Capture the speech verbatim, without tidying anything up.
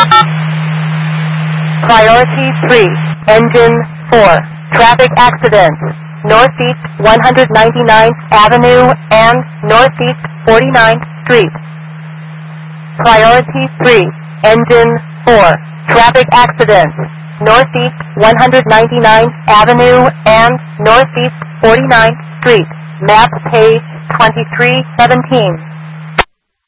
Priority three, Engine four, traffic accidents, Northeast one hundred ninety-ninth Avenue and Northeast forty-ninth Street. Priority three, Engine four, traffic accidents, Northeast one hundred ninety-ninth Avenue and Northeast forty-ninth Street. Map page twenty-three seventeen.